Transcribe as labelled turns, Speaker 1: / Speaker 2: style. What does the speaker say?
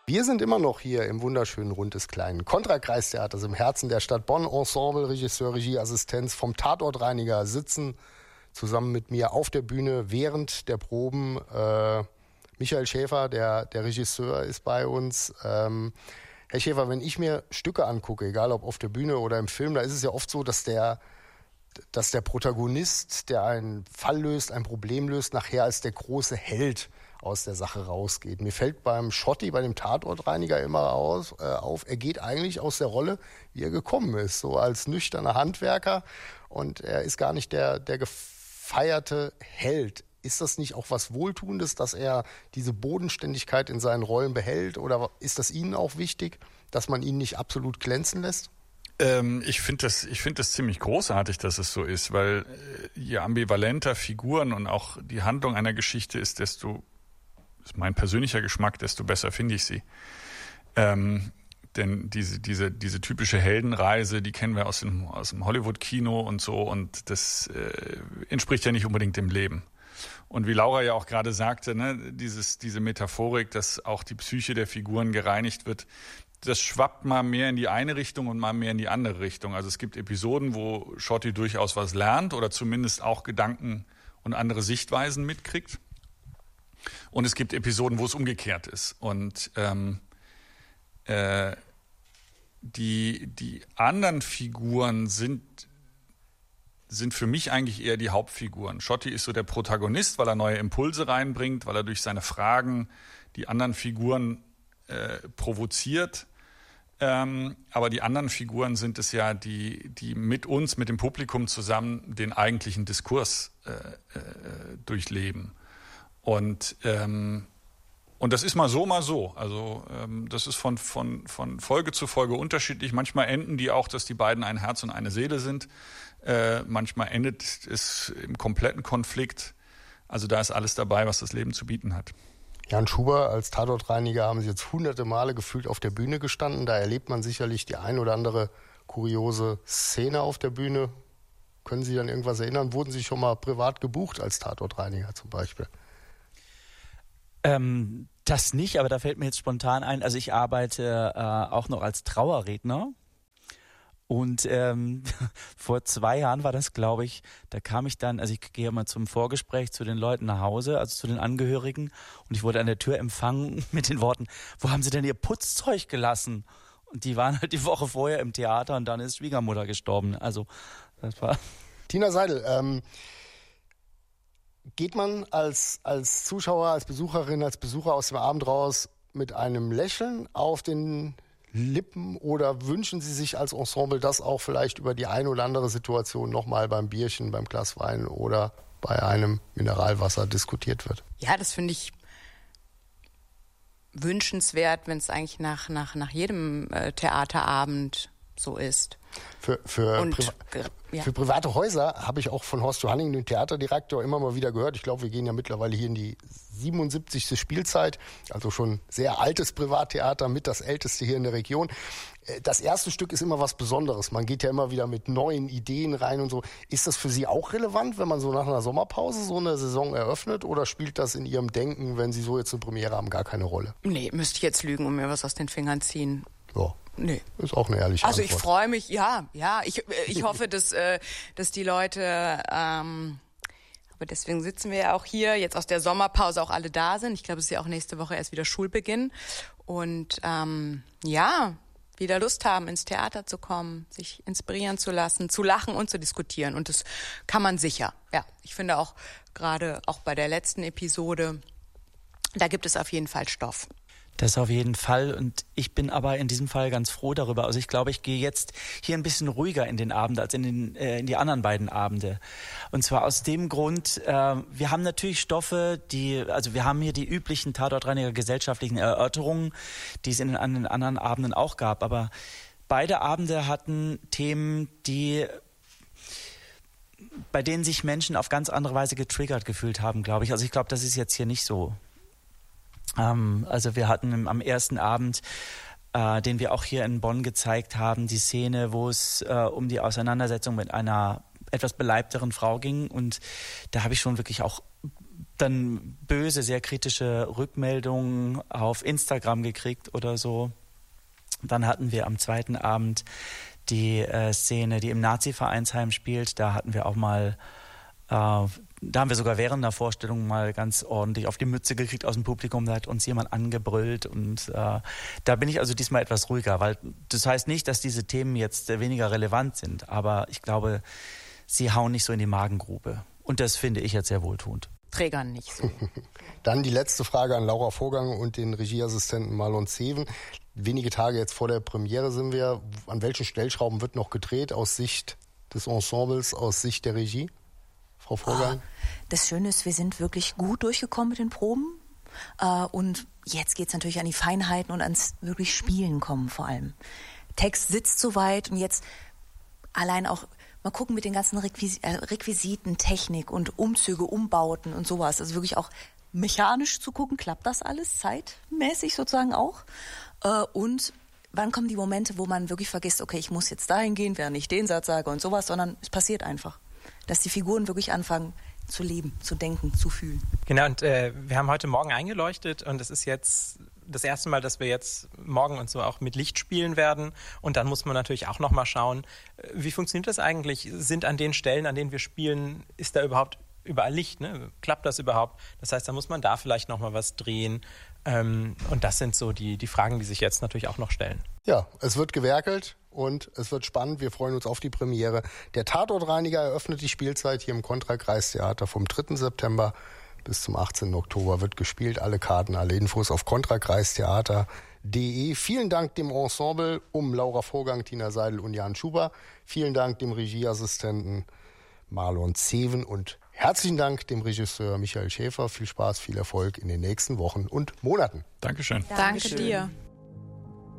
Speaker 1: Wir sind immer noch hier im wunderschönen Rund des kleinen Kontrakreistheaters im Herzen der Stadt Bonn. Ensemble, Regisseur, Regieassistenz vom Tatortreiniger sitzen zusammen mit mir auf der Bühne während der Proben. Michael Schäfer, der Regisseur, ist bei uns. Herr Schäfer, wenn ich mir Stücke angucke, egal ob auf der Bühne oder im Film, da ist es ja oft so, dass der Protagonist, der einen Fall löst, ein Problem löst, nachher als der große Held aus der Sache rausgeht. Mir fällt beim Schotti, bei dem Tatortreiniger immer auf, er geht eigentlich aus der Rolle, wie er gekommen ist, so als nüchterner Handwerker, und er ist gar nicht der gefeierte Held. Ist das nicht auch was Wohltuendes, dass er diese Bodenständigkeit in seinen Rollen behält, oder ist das Ihnen auch wichtig, dass man ihn nicht absolut glänzen lässt?
Speaker 2: Ich finde das ziemlich großartig, dass es so ist, weil je ambivalenter Figuren und auch die Handlung einer Geschichte ist, ist mein persönlicher Geschmack, desto besser finde ich sie. Denn diese typische Heldenreise, die kennen wir aus dem Hollywood-Kino und so, und das entspricht ja nicht unbedingt dem Leben. Und wie Laura ja auch gerade sagte, ne, diese Metaphorik, dass auch die Psyche der Figuren gereinigt wird, das schwappt mal mehr in die eine Richtung und mal mehr in die andere Richtung. Also es gibt Episoden, wo Schotti durchaus was lernt oder zumindest auch Gedanken und andere Sichtweisen mitkriegt. Und es gibt Episoden, wo es umgekehrt ist. Und die anderen Figuren sind für mich eigentlich eher die Hauptfiguren. Schotti ist so der Protagonist, weil er neue Impulse reinbringt, weil er durch seine Fragen die anderen Figuren provoziert. Aber die anderen Figuren sind es ja, die mit uns, mit dem Publikum zusammen den eigentlichen Diskurs durchleben. Und das ist mal so. Also das ist von Folge zu Folge unterschiedlich. Manchmal enden die auch, dass die beiden ein Herz und eine Seele sind. Manchmal endet es im kompletten Konflikt. Also da ist alles dabei, was das Leben zu bieten hat.
Speaker 1: Jan Schuber als Tatortreiniger haben Sie jetzt hunderte Male gefühlt auf der Bühne gestanden. Da erlebt man sicherlich die ein oder andere kuriose Szene auf der Bühne. Können Sie an irgendwas erinnern? Wurden Sie schon mal privat gebucht als Tatortreiniger zum Beispiel?
Speaker 3: Das nicht, aber da fällt mir jetzt spontan ein. Also ich arbeite auch noch als Trauerredner. Und vor 2 Jahren war das, glaube ich, da kam ich dann, also ich gehe mal zum Vorgespräch zu den Leuten nach Hause, also zu den Angehörigen, und ich wurde an der Tür empfangen mit den Worten: Wo haben Sie denn Ihr Putzzeug gelassen? Und die waren halt die Woche vorher im Theater und dann ist Schwiegermutter gestorben. Also das war...
Speaker 1: Tina Seidel, geht man als Zuschauer, als Besucherin, als Besucher aus dem Abend raus mit einem Lächeln auf den Lippen, oder wünschen Sie sich als Ensemble, dass auch vielleicht über die eine oder andere Situation nochmal beim Bierchen, beim Glas Wein oder bei einem Mineralwasser diskutiert wird?
Speaker 4: Ja, das finde ich wünschenswert, wenn es eigentlich nach jedem Theaterabend so ist.
Speaker 1: Für private Häuser habe ich auch von Horst Johanning, dem Theaterdirektor, immer mal wieder gehört. Ich glaube, wir gehen ja mittlerweile hier in die 77. Spielzeit, also schon sehr altes Privattheater, mit das älteste hier in der Region. Das erste Stück ist immer was Besonderes. Man geht ja immer wieder mit neuen Ideen rein und so. Ist das für Sie auch relevant, wenn man so nach einer Sommerpause so eine Saison eröffnet, oder spielt das in Ihrem Denken, wenn Sie so jetzt eine Premiere haben, gar keine Rolle?
Speaker 4: Nee, müsste ich jetzt lügen und mir was aus den Fingern ziehen.
Speaker 1: Ja.
Speaker 4: Nee.
Speaker 1: Ist auch eine ehrliche Antwort.
Speaker 4: Also ich freue mich, ja. Ich hoffe, dass die Leute, aber deswegen sitzen wir ja auch hier, jetzt aus der Sommerpause auch alle da sind. Ich glaube, es ist ja auch nächste Woche erst wieder Schulbeginn. Und wieder Lust haben, ins Theater zu kommen, sich inspirieren zu lassen, zu lachen und zu diskutieren. Und das kann man sicher. Ja, ich finde auch gerade auch bei der letzten Episode, da gibt es auf jeden Fall Stoff.
Speaker 3: Das auf jeden Fall, und ich bin aber in diesem Fall ganz froh darüber. Also ich glaube, ich gehe jetzt hier ein bisschen ruhiger in den Abend als in die anderen beiden Abende. Und zwar aus dem Grund, wir haben natürlich Stoffe, wir haben hier die üblichen Tatortreiniger gesellschaftlichen Erörterungen, die es in den anderen Abenden auch gab. Aber beide Abende hatten Themen, bei denen sich Menschen auf ganz andere Weise getriggert gefühlt haben, glaube ich. Also ich glaube, das ist jetzt hier nicht so. Also wir hatten am ersten Abend, den wir auch hier in Bonn gezeigt haben, die Szene, wo es um die Auseinandersetzung mit einer etwas beleibteren Frau ging, und da habe ich schon wirklich auch dann böse, sehr kritische Rückmeldungen auf Instagram gekriegt oder so. Dann hatten wir am zweiten Abend die Szene, die im Nazi-Vereinsheim spielt. Da hatten wir auch mal, da haben wir sogar während der Vorstellung mal ganz ordentlich auf die Mütze gekriegt aus dem Publikum. Da hat uns jemand angebrüllt und da bin ich also diesmal etwas ruhiger, weil das heißt nicht, dass diese Themen jetzt weniger relevant sind, aber ich glaube, sie hauen nicht so in die Magengrube und das finde ich jetzt sehr wohltuend.
Speaker 4: Trägern nicht so.
Speaker 1: Dann die letzte Frage an Laura Vorgang und den Regieassistenten Marlon Zeven. Wenige Tage jetzt vor der Premiere sind wir. An welchen Stellschrauben wird noch gedreht aus Sicht des Ensembles, aus Sicht der Regie? Frau Vorgang?
Speaker 5: Das Schöne ist, wir sind wirklich gut durchgekommen mit den Proben. Und jetzt geht es natürlich an die Feinheiten und ans wirklich Spielen kommen vor allem. Text sitzt soweit und jetzt allein auch mal gucken mit den ganzen Requisiten, Technik und Umzüge, Umbauten und sowas. Also wirklich auch mechanisch zu gucken, klappt das alles zeitmäßig sozusagen auch? Und wann kommen die Momente, wo man wirklich vergisst, okay, ich muss jetzt dahin gehen, während ich den Satz sage und sowas, sondern es passiert einfach. Dass die Figuren wirklich anfangen zu leben, zu denken, zu fühlen.
Speaker 6: Genau, und wir haben heute Morgen eingeleuchtet und es ist jetzt das erste Mal, dass wir jetzt morgen und so auch mit Licht spielen werden. Und dann muss man natürlich auch nochmal schauen, wie funktioniert das eigentlich? Sind an den Stellen, an denen wir spielen, ist da überhaupt überall Licht? Ne? Klappt das überhaupt? Das heißt, da muss man da vielleicht nochmal was drehen. Und das sind so die Fragen, die sich jetzt natürlich auch noch stellen.
Speaker 1: Ja, es wird gewerkelt und es wird spannend. Wir freuen uns auf die Premiere. Der Tatortreiniger eröffnet die Spielzeit hier im Kontra-Kreistheater vom 3. September bis zum 18. Oktober wird gespielt. Alle Karten, alle Infos auf kontrakreistheater.de. Vielen Dank dem Ensemble um Laura Vorgang, Tina Seidel und Jan Schuber. Vielen Dank dem Regieassistenten Marlon Zeven und herzlichen Dank dem Regisseur Michael Schäfer. Viel Spaß, viel Erfolg in den nächsten Wochen und Monaten.
Speaker 2: Dankeschön.
Speaker 4: Danke dir.